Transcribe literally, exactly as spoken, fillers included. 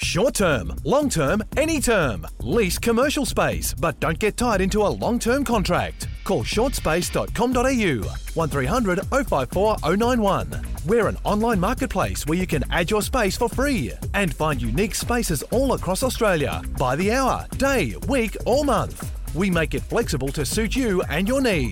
Short term, long term, any term. Lease commercial space, but don't get tied into a long-term contract. Call short space dot com dot a u, one three hundred oh five four oh nine one. We're an online marketplace where you can add your space for free and find unique spaces all across Australia by the hour, day, week or month. We make it flexible to suit you and your needs.